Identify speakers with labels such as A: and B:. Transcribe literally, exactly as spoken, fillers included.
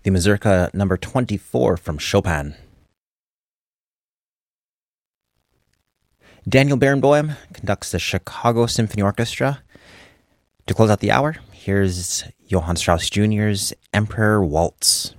A: the Mazurka number twenty-four from Chopin. Daniel Barenboim conducts the Chicago Symphony Orchestra. To close out the hour, here's Johann Strauss Junior's Emperor Waltz.